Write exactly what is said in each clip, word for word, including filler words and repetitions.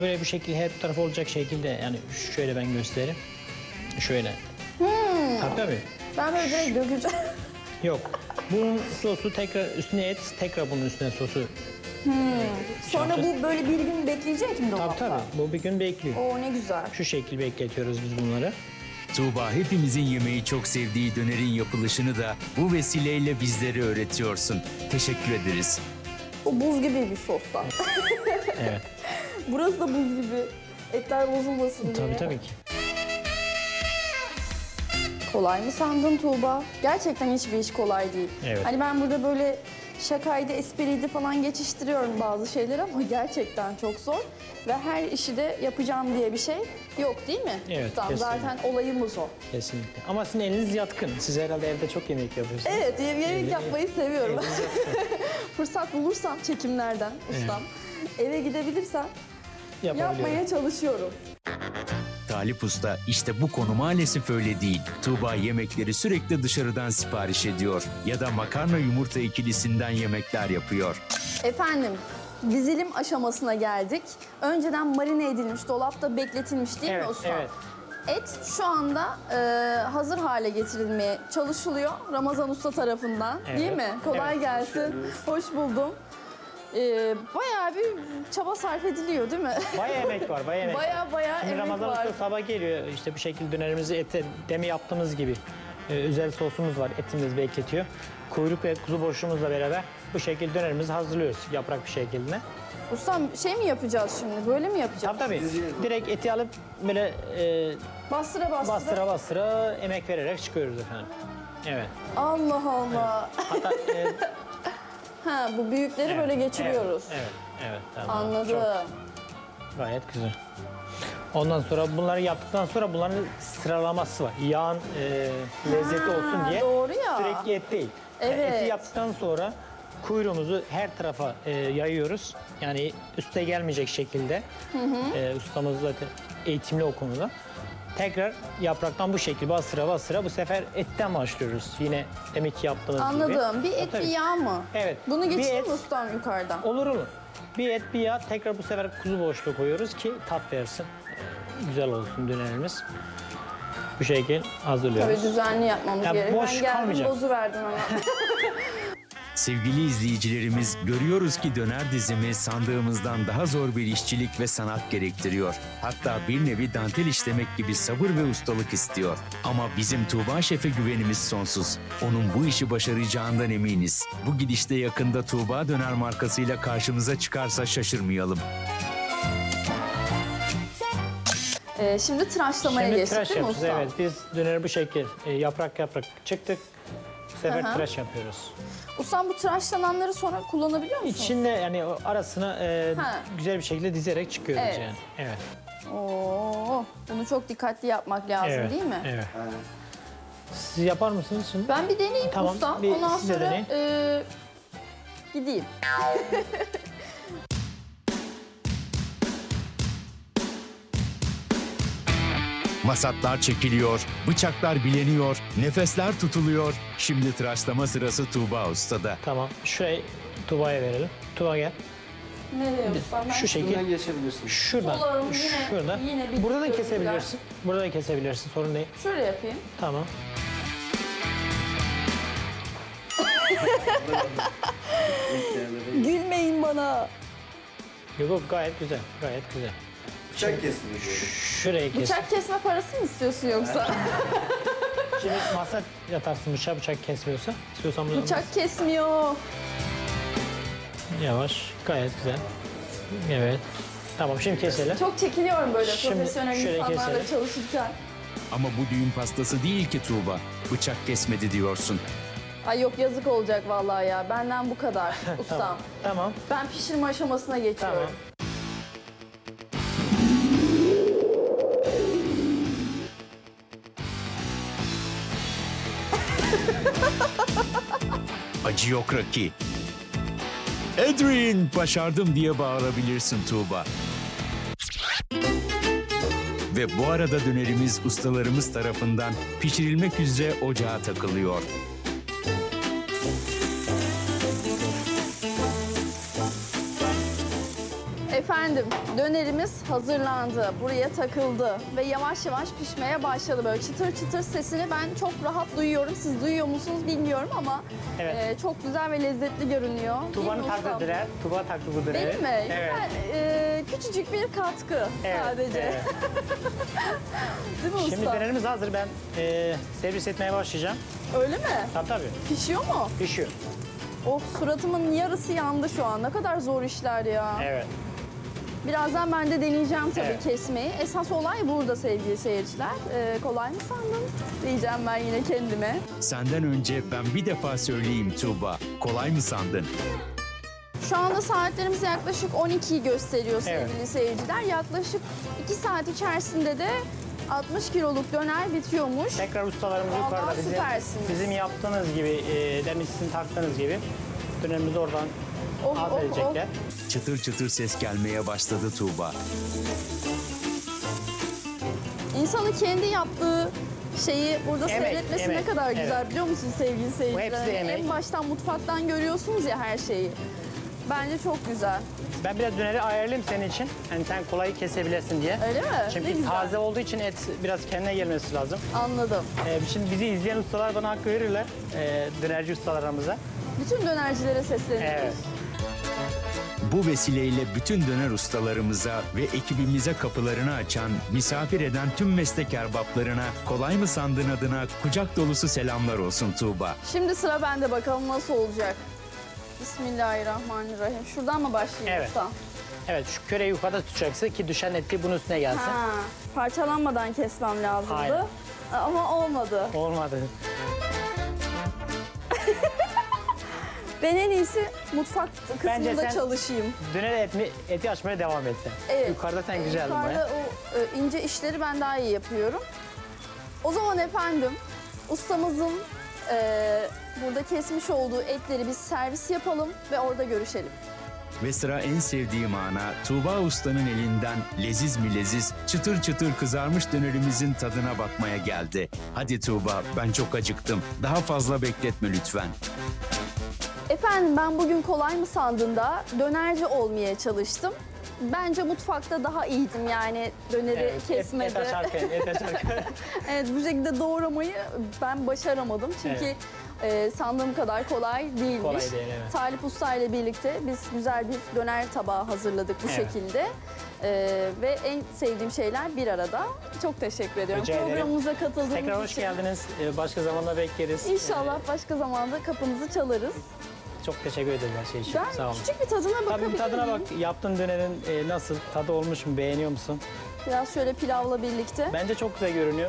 Böyle bir şekilde her taraf olacak şekilde, yani şöyle ben göstereyim. Şöyle. Hmm. Tabii tabii. Ben böyle direkt dökeceğim. Yok. Bunun sosu tekrar üstüne et, tekrar bunun üstüne sosu. Sonra bu böyle bir gün bekleyecek mi Tabii dolapta? tabii. Bu bir gün bekliyor. Oo ne güzel. Şu şekil bekletiyoruz biz bunları. Tuğba hepimizin yemeği çok sevdiği dönerin yapılışını da bu vesileyle bizlere öğretiyorsun. Teşekkür ederiz. O buz gibi bir sostan. Evet. Burası da buz gibi. Etler bozulmasın diye. Tabii tabii ki. Kolay mı sandın Tuğba? Gerçekten hiçbir iş kolay değil. Evet. Hani ben burada böyle şakaydı, espriydi falan geçiştiriyorum bazı şeyleri ama gerçekten çok zor. Ve her işi de yapacağım diye bir şey yok değil mi? Evet, Ustam? kesinlikle. Zaten olayımız o. Kesinlikle. Ama sizin eliniz yatkın. Siz herhalde evde çok yemek yapıyorsunuz. Evet, yemek Eli- yapmayı seviyorum. eliniz yatkın. Fırsat bulursam çekimlerden ustam, eve gidebilirsem Yapabiliyorum. yapmaya çalışıyorum. Talip Usta işte bu konu maalesef öyle değil. Tuğba yemekleri sürekli dışarıdan sipariş ediyor ya da makarna yumurta ikilisinden yemekler yapıyor. Efendim, dizilim aşamasına geldik. Önceden marine edilmiş, dolapta bekletilmiş değil Evet, mi ustam? evet. Et şu anda e, hazır hale getirilmeye çalışılıyor Ramazan Usta tarafından. Evet, Değil mi? Kolay evet. gelsin. Hoş buldum. E, bayağı bir çaba sarf ediliyor değil mi? Bayağı emek var, bayağı emek var. Bayağı bayağı Şimdi emek Ramazan var. Usta sabah geliyor, işte bu şekilde dönerimizi ete, demi yaptığımız gibi e, özel sosumuz var, etimiz bekletiyor. Kuyruk ve kuzu boşluğumuzla beraber bu şekilde dönerimizi hazırlıyoruz yaprak bir şekilde. Ustam şey mi yapacağız şimdi? Böyle mi yapacağız? Tabii tabii. Direkt eti alıp böyle e, Bastıra bastıra. bastıra bastıra emek vererek çıkıyoruz efendim. Evet. Allah Allah. Hatta e, Ha bu büyükleri evet, böyle geçiriyoruz. Evet, evet, evet tamam. Anladım. Çok, gayet güzel. Ondan sonra bunları yaptıktan sonra bunların sıralaması var. Yağın e, lezzeti Ha, olsun diye. doğru ya. Sürekli et değil. Yani Evet. eti yaptıktan sonra kuyruğumuzu her tarafa e, yayıyoruz. Yani üste gelmeyecek şekilde. E, ustamız zaten eğitimli o konuda. Tekrar yapraktan bu şekilde bastıra bastıra bu sefer etten başlıyoruz. Yine demek ki yaptığımız gibi. Anladım. Bir et Tabii. bir yağ mı? Evet. Bunu Bir geçireyim et- mi ustam yukarıdan? Olur olur. Bir et bir yağ, tekrar bu sefer kuzu boşluğu koyuyoruz ki tat versin. Ee, güzel olsun dönerimiz. Bu şekil hazırlıyoruz. Tabii düzenli yapmamız Ya gerekiyor. boş Ben geldim kalmayacak. bozuverdim hemen. Sevgili izleyicilerimiz, görüyoruz ki döner dizimi sandığımızdan daha zor bir işçilik ve sanat gerektiriyor. Hatta bir nevi dantel işlemek gibi sabır ve ustalık istiyor. Ama bizim Tuğba Şef'e güvenimiz sonsuz. Onun bu işi başaracağından eminiz. Bu gidişte yakında Tuğba Döner markasıyla karşımıza çıkarsa şaşırmayalım. Ee, şimdi tıraşlamaya Şimdi geçtik tıraş değil mi yapıyoruz. ustam? Evet, biz döneri bu şekil e, yaprak yaprak çıktık. Bu sefer Hı hı. tıraş yapıyoruz. Ustam bu tıraşlananları sonra kullanabiliyor musunuz? İçinde yani o arasına e, Ha. güzel bir şekilde dizerek çıkıyoruz Evet. yani. Evet. Oo, bunu çok dikkatli yapmak lazım Evet. değil mi? Evet. Siz yapar mısınız şimdi? Ben bir deneyeyim Tamam, ustam. bir Ondan siz de sonra deneyin. e, gideyim. Masatlar çekiliyor, bıçaklar bileniyor, nefesler tutuluyor. Şimdi tıraşlama sırası Tuğba Usta'da. Tamam. Şuraya Tuba'ya verelim. Tuba gel. Nereye ustam? Ben Şu şekil. geçebilirsin. Şuradan. Sularım yine- şuradan. yine bir Burada da görüntüler. kesebilirsin. Burada da kesebilirsin. Sorun değil. Şöyle yapayım. Tamam. Gülmeyin bana. Yok yok gayet güzel. Gayet güzel. Bıçak kesmiyor. Şurayı kes. Bıçak kesme parası mı istiyorsun yoksa? Şimdi masa yatarsın bıçak bıçak kesmiyorsa. İstiyorsan bunu Bıçak kesmiyor. yavaş. Gayet güzel. Evet. Tamam şimdi keselim. Çok çekiliyorum böyle Şimdi profesyonel şöyle insanlarla keselim. çalışırken. Ama bu düğün pastası değil ki Tuğba. Bıçak kesmedi diyorsun. Ay yok yazık olacak vallahi ya. Benden bu kadar ustam. Tamam. Tamam. Ben pişirme aşamasına geçiyorum. Tamam. Acı yok Raki. Edwin, başardım diye bağırabilirsin Tuğba. Ve bu arada dönerimiz ustalarımız tarafından pişirilmek üzere ocağa takılıyor. Efendim Efendim, dönerimiz hazırlandı. Buraya takıldı ve yavaş yavaş pişmeye başladı. Böyle çıtır çıtır sesini ben çok rahat duyuyorum. Siz duyuyor musunuz bilmiyorum ama Evet. e, çok güzel ve lezzetli görünüyor. Değil Tuba'nın mi taktığı ustam? döner. Tuba taktı bu döneri. Değil mi? Evet. Yani, e, küçücük bir katkı Evet, sadece. evet. Değil mi Şimdi usta? dönerimiz hazır. Ben e, servis etmeye başlayacağım. Öyle mi? Tabii tabii. Pişiyor mu? Pişiyor. Of, suratımın yarısı yandı şu an. Ne kadar zor işler ya. Evet. Birazdan ben de deneyeceğim tabii Evet. kesmeyi. Esas olay burada sevgili seyirciler. Ee, kolay mı sandın? Diyeceğim ben yine kendime. Senden önce ben bir defa söyleyeyim Tuğba. Kolay mı sandın? Şu anda saatlerimiz yaklaşık on ikiyi gösteriyor sevgili Evet. seyirciler. Yaklaşık iki saat içerisinde de altmış kiloluk döner bitiyormuş. Tekrar ustalarımız Vallahi yukarıda bizim, süpersiniz. bizim yaptığınız gibi, e, demin sizin taktığınız gibi dönerimizi oradan Oh, alt oh, edecekler. Çıtır çıtır ses gelmeye başladı Tuğba. İnsanın kendi yaptığı şeyi burada Emek, seyretmesi emek, ne kadar güzel evet. biliyor musunuz sevgili seyirciler? hepsi Hani emek. En baştan mutfaktan görüyorsunuz ya her şeyi. Bence çok güzel. Ben biraz döneri ayarlayayım senin için. Yani sen kolayı kesebilesin diye. Öyle mi? Ne Çünkü güzel. taze olduğu için et biraz kendine gelmesi lazım. Anladım. E, şimdi bizi izleyen ustalar bana hak verirler. E, dönerci ustalarımıza. Bütün dönercilere sesleniyoruz. Evet. Bu vesileyle bütün döner ustalarımıza ve ekibimize kapılarını açan, misafir eden tüm meslek erbaplarına kolay mı sandın adına kucak dolusu selamlar olsun Tuğba. Şimdi sıra bende, bakalım nasıl olacak. Bismillahirrahmanirrahim. Şuradan mı başlayayım Evet. usta? Evet, şu köreyi yukarıda tutacaksın ki düşen eti bunun üstüne gelsin. Ha, parçalanmadan kesmem lazımdı. Aynen. Ama olmadı. Olmadı. Ben en iyisi mutfak Bence kısmında sen- çalışayım. Döner etini, eti açmaya devam et sen. Evet. Yukarıda sen güzel Yukarıda baya. o e, ince işleri ben daha iyi yapıyorum. O zaman efendim ustamızın e, burada kesmiş olduğu etleri biz servis yapalım ve orada görüşelim. Ve sıra en sevdiğim ana Tuğba Usta'nın elinden leziz mi leziz, çıtır çıtır kızarmış dönerimizin tadına bakmaya geldi. Hadi Tuğba, ben çok acıktım. Daha fazla bekletme lütfen. Efendim, ben bugün kolay mı sandığında dönerci olmaya çalıştım. Bence mutfakta daha iyiydim yani döneri Evet, et, kesmede. et açarken, et açarken. Evet, bu şekilde doğramayı ben başaramadım. Çünkü e, sandığım kadar kolay değilmiş. Kolay değil, evet. Talip Usta ile birlikte biz güzel bir döner tabağı hazırladık bu Evet. şekilde. E, ve en sevdiğim şeyler bir arada. Çok teşekkür ediyorum. Rica ederim. Programımıza katıldığınız Tekrar hoş için. geldiniz. Ee, Başka zamanda bekleriz. İnşallah başka zamanda kapınızı çalarız. Ee, Çok teşekkür ederim her şey için. Ben Sağ olun. küçük bir tadına bakabilir Tabii bir tadına miyim? bak. Yaptığın dönerin e, nasıl? Tadı olmuş mu? Beğeniyor musun? Biraz şöyle pilavla birlikte. Bence çok güzel görünüyor.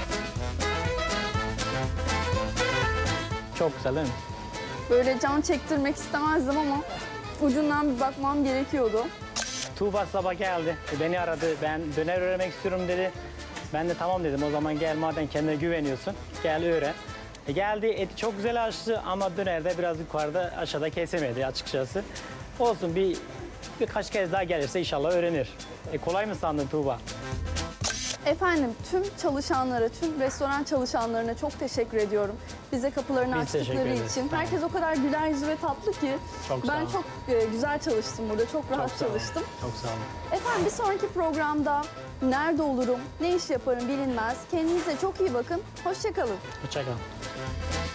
Çok güzel değil mi? Böyle can çektirmek istemezdim ama ucundan bir bakmam gerekiyordu. Tuğba sabah geldi. Beni aradı. Ben döner öğrenmek istiyorum dedi. Ben de tamam dedim. O zaman gel madem kendine güveniyorsun. Gel öğren. E geldi, eti çok güzel açtı ama dönerde biraz yukarıda aşağıda kesemedi açıkçası. Olsun, bir birkaç kez daha gelirse inşallah öğrenir. E kolay mı sandın Tuğba? Efendim, tüm çalışanlara, tüm restoran çalışanlarına çok teşekkür ediyorum. Bize kapılarını Biz teşekkür açtıkları ederiz. için. Sağ olun. Herkes o kadar güler yüzlü ve tatlı ki. Çok sağ ben olun. çok e, güzel çalıştım burada, çok rahat Çok sağ olun. çalıştım. Çok sağ olun. Efendim, bir sonraki programda nerede olurum, ne iş yaparım bilinmez. Kendinize çok iyi bakın. Hoşça kalın. Hoşça kalın.